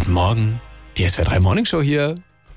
Guten Morgen, die SWR 3 Morning Show hier.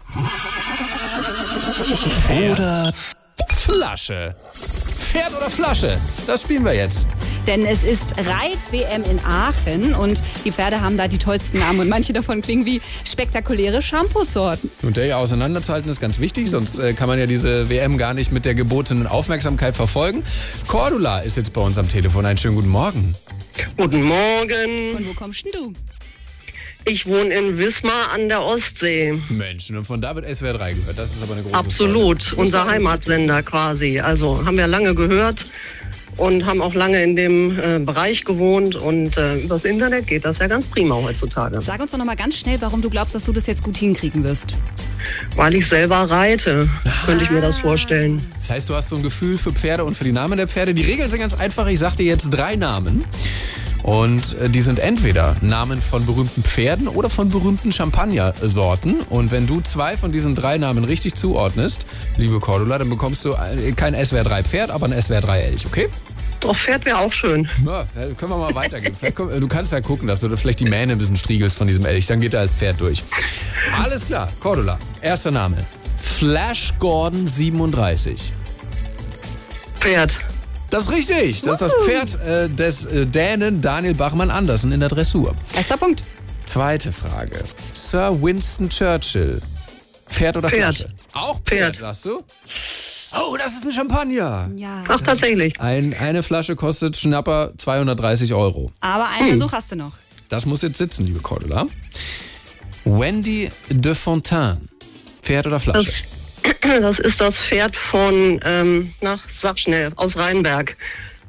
Oder Flasche. Pferd oder Flasche? Das spielen wir jetzt. Denn es ist Reit-WM in Aachen und die Pferde haben da die tollsten Namen und manche davon klingen wie spektakuläre Shampoos-Sorten. Und der hier auseinanderzuhalten ist ganz wichtig, sonst kann man ja diese WM gar nicht mit der gebotenen Aufmerksamkeit verfolgen. Cordula ist jetzt bei uns am Telefon. Einen schönen guten Morgen. Guten Morgen. Von wo kommst denn du? Ich wohne in Wismar an der Ostsee. Mensch, und von da wird SWR 3 gehört. Das ist aber eine große Absolut, Freude. unser Heimatsender quasi. Also haben wir lange gehört und haben auch lange in dem Bereich gewohnt. Und übers Internet geht das ja ganz prima heutzutage. Sag uns doch noch mal ganz schnell, warum du glaubst, dass du das jetzt gut hinkriegen wirst. Weil ich selber reite, könnte ich mir das vorstellen. Das heißt, du hast so ein Gefühl für Pferde und für die Namen der Pferde. Die Regeln sind ganz einfach. Ich sag dir jetzt 3 Namen. Und die sind entweder Namen von berühmten Pferden oder von berühmten Champagnersorten. Und wenn du 2 von diesen 3 Namen richtig zuordnest, liebe Cordula, dann bekommst du kein SWR 3 Pferd, aber ein SWR 3 Elch, okay? Doch, Pferd wäre auch schön. Ja, können wir mal weitergehen. Du kannst ja gucken, dass du vielleicht die Mähne ein bisschen striegelst von diesem Elch. Dann geht er als Pferd durch. Alles klar, Cordula. Erster Name. Flash Gordon 37. Pferd. Das ist richtig. Das ist das Pferd des Dänen Daniel Bachmann-Andersen in der Dressur. Erster Punkt. Zweite Frage. Sir Winston Churchill. Pferd oder Pferd. Flasche? Auch Pferd, sagst du? Oh, das ist ein Champagner. Ja. Ach, tatsächlich. Eine Flasche kostet Schnapper 230 €. Aber einen Versuch hast du noch. Das muss jetzt sitzen, liebe Cordula. Wendy de Fontaine. Pferd oder Flasche? Das ist das Pferd von, sag schnell, aus Rheinberg.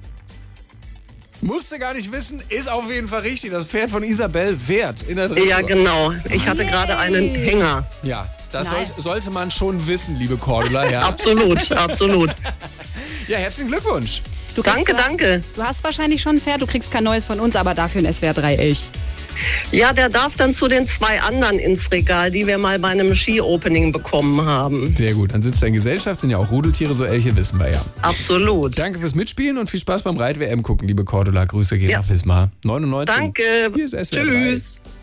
Musste gar nicht wissen, ist auf jeden Fall richtig. Das Pferd von Isabel Wert in der Dressur. Ja, genau. Ich hatte gerade einen Hänger. Ja, das Nein. sollte man schon wissen, liebe Cordula. Ja, Absolut, absolut. ja, herzlichen Glückwunsch. Du kriegst Danke. Du hast wahrscheinlich schon ein Pferd, du kriegst kein neues von uns, aber dafür ein SWR 3 Elch. Ja, der darf dann zu den 2 anderen ins Regal, die wir mal bei einem Ski-Opening bekommen haben. Sehr gut, dann sitzt er in Gesellschaft, sind ja auch Rudeltiere, so Elche wissen wir ja. Absolut. Danke fürs Mitspielen und viel Spaß beim Reit-WM gucken, liebe Cordula. Grüße gehen nach Wismar. 99. Danke. Hier ist SWR 3. Tschüss.